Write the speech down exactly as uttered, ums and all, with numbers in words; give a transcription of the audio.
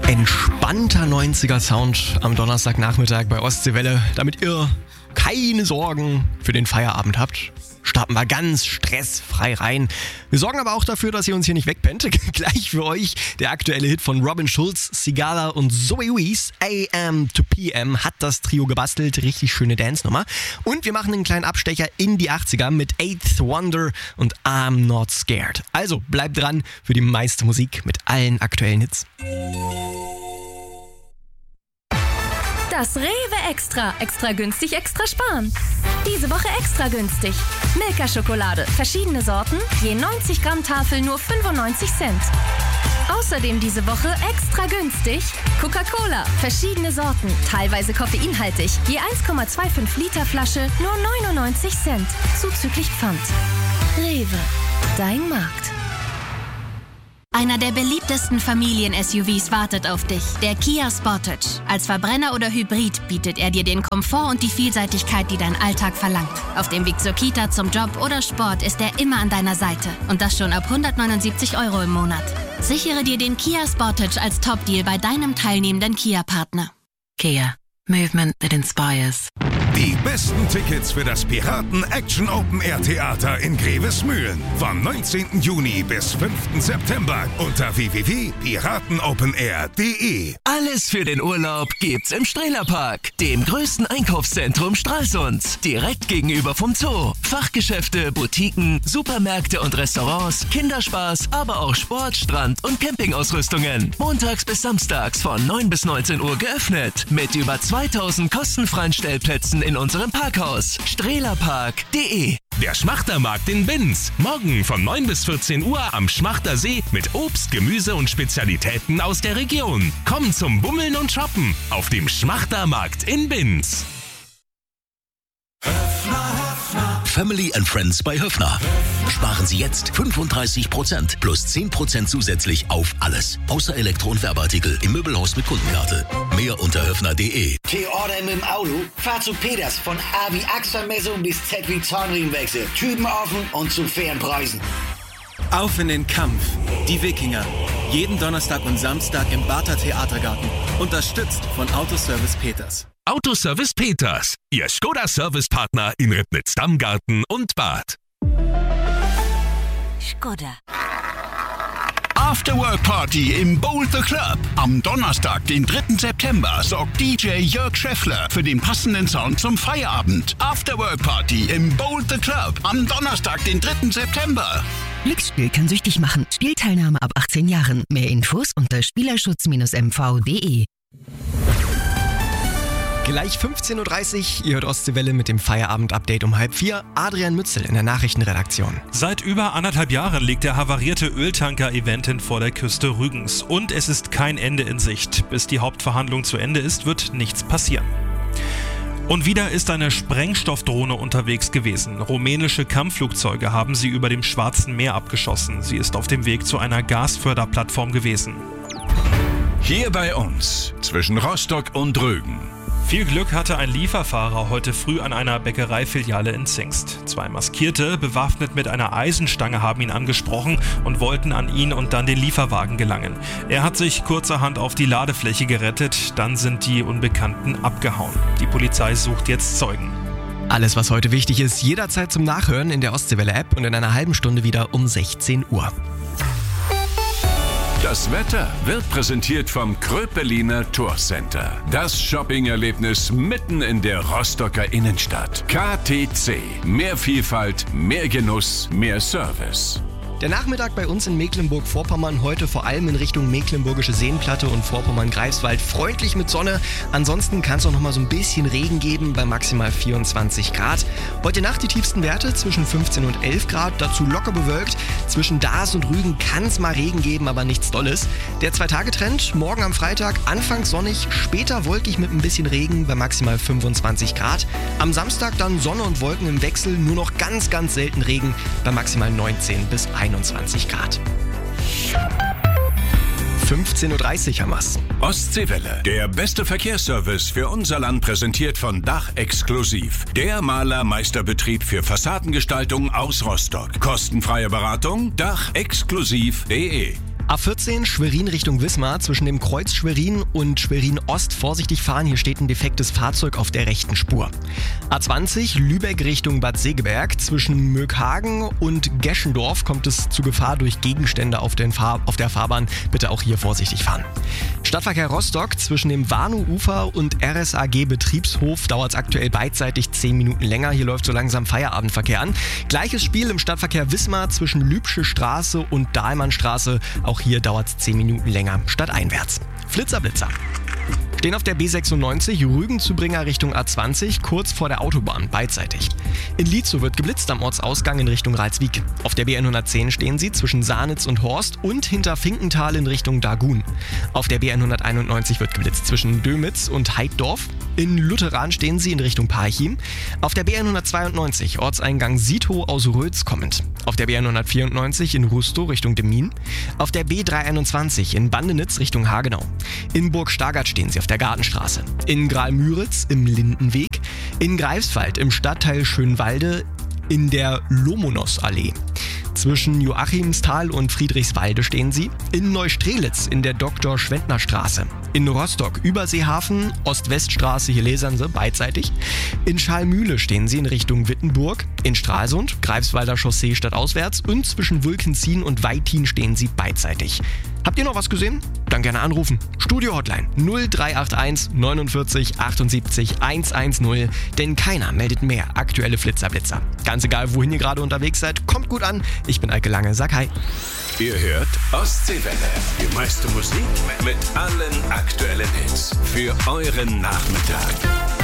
Entspannter neunziger-Sound am Donnerstagnachmittag bei Ostseewelle, damit ihr keine Sorgen für den Feierabend habt. Starten wir ganz stressfrei rein. Wir sorgen aber auch dafür, dass ihr uns hier nicht wegpennt. Gleich für euch der aktuelle Hit von Robin Schulz, Sigala und Zoe Wees. A M to P M hat das Trio gebastelt. Richtig schöne Dance-Nummer. Und wir machen einen kleinen Abstecher in die achtziger mit Eighth Wonder und I'm Not Scared. Also bleibt dran für die meiste Musik mit allen aktuellen Hits. Das Rewe Extra. Extra günstig, extra sparen. Diese Woche extra günstig. Milka-Schokolade. Verschiedene Sorten. Je neunzig Gramm Tafel nur fünfundneunzig Cent. Außerdem diese Woche extra günstig. Coca-Cola. Verschiedene Sorten. Teilweise koffeinhaltig. Je eins Komma fünfundzwanzig Liter Flasche nur neunundneunzig Cent. Zuzüglich Pfand. Rewe. Dein Markt. Einer der beliebtesten Familien-S U Vs wartet auf dich, der Kia Sportage. Als Verbrenner oder Hybrid bietet er dir den Komfort und die Vielseitigkeit, die dein Alltag verlangt. Auf dem Weg zur Kita, zum Job oder Sport ist er immer an deiner Seite. Und das schon ab hundertneunundsiebzig Euro im Monat. Sichere dir den Kia Sportage als Top-Deal bei deinem teilnehmenden Kia-Partner. Kia. Movement that inspires. Die besten Tickets für das Piraten Action Open Air Theater in Grevesmühlen vom neunzehnten Juni bis fünften September unter w w w punkt piratenopenair punkt de. Alles für den Urlaub gibt's im Strehlerpark, dem größten Einkaufszentrum Stralsunds. Direkt gegenüber vom Zoo. Fachgeschäfte, Boutiquen, Supermärkte und Restaurants, Kinderspaß, aber auch Sport, Strand und Campingausrüstungen. Montags bis samstags von neun bis neunzehn Uhr geöffnet. Mit über zweitausend kostenfreien Stellplätzen in unserem Parkhaus. strehlerpark punkt de. Der Schmachtermarkt in Binz. Morgen von neun bis vierzehn Uhr am Schmachtersee mit Obst, Gemüse und Spezialitäten aus der Region. Komm zum Bummeln und Shoppen auf dem Schmachtermarkt in Binz. Family and Friends bei Höffner. Sparen Sie jetzt fünfunddreißig Prozent plus zehn Prozent zusätzlich auf alles. Außer Elektro- und Werbeartikel im Möbelhaus mit Kundenkarte. Mehr unter höffner punkt de. T-Order mit dem Auto? Fahr zu Peters. Von A wie Achselmessung bis Z wie Zahnriemenwechsel. Typen offen und zu fairen Preisen. Auf in den Kampf. Die Wikinger. Jeden Donnerstag und Samstag im Barther Theatergarten. Unterstützt von Autoservice Peters. Autoservice Peters, Ihr Skoda-Service-Partner in Ribnitz-Dammgarten und Bad. Skoda. Afterwork-Party im Bowl the Club. Am Donnerstag, den dritten September, sorgt D J Jörg Scheffler für den passenden Sound zum Feierabend. Afterwork-Party im Bowl the Club. Am Donnerstag, den dritten September. Glücksspiel kann süchtig machen. Spielteilnahme ab achtzehn Jahren. Mehr Infos unter spielerschutz M V punkt de. Gleich fünfzehn Uhr dreißig, ihr hört Ostseewelle mit dem Feierabend-Update um halb vier. Adrian Mützel in der Nachrichtenredaktion. Seit über anderthalb Jahren liegt der havarierte Öltanker Eventin vor der Küste Rügens. Und es ist kein Ende in Sicht. Bis die Hauptverhandlung zu Ende ist, wird nichts passieren. Und wieder ist eine Sprengstoffdrohne unterwegs gewesen. Rumänische Kampfflugzeuge haben sie über dem Schwarzen Meer abgeschossen. Sie ist auf dem Weg zu einer Gasförderplattform gewesen. Hier bei uns, zwischen Rostock und Rügen. Viel Glück hatte ein Lieferfahrer heute früh an einer Bäckereifiliale in Zingst. Zwei Maskierte, bewaffnet mit einer Eisenstange, haben ihn angesprochen und wollten an ihn und dann den Lieferwagen gelangen. Er hat sich kurzerhand auf die Ladefläche gerettet, dann sind die Unbekannten abgehauen. Die Polizei sucht jetzt Zeugen. Alles, was heute wichtig ist, jederzeit zum Nachhören in der Ostseewelle-App und in einer halben Stunde wieder um sechzehn Uhr. Das Wetter wird präsentiert vom Kröpeliner Tourcenter. Das Shopping-Erlebnis mitten in der Rostocker Innenstadt. K T C. Mehr Vielfalt, mehr Genuss, mehr Service. Der Nachmittag bei uns in Mecklenburg-Vorpommern heute vor allem in Richtung Mecklenburgische Seenplatte und Vorpommern-Greifswald freundlich mit Sonne. Ansonsten kann es auch noch mal so ein bisschen Regen geben bei maximal vierundzwanzig Grad. Heute Nacht die tiefsten Werte zwischen fünfzehn und elf Grad, dazu locker bewölkt. Zwischen Daas und Rügen kann es mal Regen geben, aber nichts Dolles. Der Zwei-Tage-Trend, morgen am Freitag anfangs sonnig, später wolkig mit ein bisschen Regen bei maximal fünfundzwanzig Grad. Am Samstag dann Sonne und Wolken im Wechsel, nur noch ganz, ganz selten Regen bei maximal neunzehn bis einundzwanzig Grad. fünfzehn Uhr dreißig haben wir's. Ostseewelle, der beste Verkehrsservice für unser Land, präsentiert von Dach Exklusiv. Der Malermeisterbetrieb für Fassadengestaltung aus Rostock. Kostenfreie Beratung, dach exklusiv punkt de. A vierzehn Schwerin Richtung Wismar, zwischen dem Kreuz Schwerin und Schwerin Ost vorsichtig fahren, hier steht ein defektes Fahrzeug auf der rechten Spur. A zwanzig Lübeck Richtung Bad Segeberg, zwischen Möckhagen und Geschendorf kommt es zu Gefahr durch Gegenstände auf, den Fahr- auf der Fahrbahn, bitte auch hier vorsichtig fahren. Stadtverkehr Rostock, zwischen dem Warnow-Ufer und R S A G Betriebshof dauert es aktuell beidseitig zehn Minuten länger, hier läuft so langsam Feierabendverkehr an. Gleiches Spiel im Stadtverkehr Wismar zwischen Lübsche Straße und Dahlmannstraße, auch hier dauert es zehn Minuten länger, stadteinwärts. Flitzer, Blitzer. Stehen auf der B sechsundneunzig Rügen-Zubringer Richtung A zwanzig, kurz vor der Autobahn, beidseitig. In Lietzow wird geblitzt am Ortsausgang in Richtung Ralswiek. Auf der B hundertzehn stehen sie zwischen Sahnitz und Horst und hinter Finkenthal in Richtung Dagun. Auf der B hunderteinundneunzig wird geblitzt zwischen Dömitz und Heiddorf. In Lutheran stehen sie in Richtung Parchim. Auf der B hundertzweiundneunzig Ortseingang Sito aus Rötz kommend. Auf der B hundertvierundneunzig in Rustow Richtung Demmin. Auf der B dreihunderteinundzwanzig in Bandenitz Richtung Hagenau. In Burg Stargard stehen sie auf der Gartenstraße. In Graal-Müritz im Lindenweg. In Greifswald im Stadtteil Schönwalde in der Lomonos-Allee. Zwischen Joachimsthal und Friedrichswalde stehen sie. In Neustrelitz in der Doktor-Schwendner-Straße. In Rostock Überseehafen, Ost-West-Straße, hier lasern sie beidseitig. In Schalmühle stehen sie in Richtung Wittenburg. In Stralsund, Greifswalder Chaussee stadtauswärts. Und zwischen Wülkensien und Weitin stehen sie beidseitig. Habt ihr noch was gesehen? Dann gerne anrufen. Studio-Hotline null drei acht eins neunundvierzig achtundsiebzig hundertzehn, denn keiner meldet mehr aktuelle Flitzerblitzer. Ganz egal, wohin ihr gerade unterwegs seid, kommt gut an. Ich bin Eike Lange, sag hi. Ihr hört Ostseewelle, die meiste Musik mit allen aktuellen Hits für euren Nachmittag.